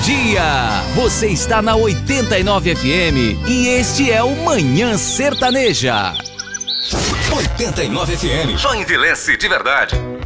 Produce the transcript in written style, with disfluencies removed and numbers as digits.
dia! Você está na 89 FM e este é o Manhã Sertaneja. 89 FM. Joinvilense de verdade.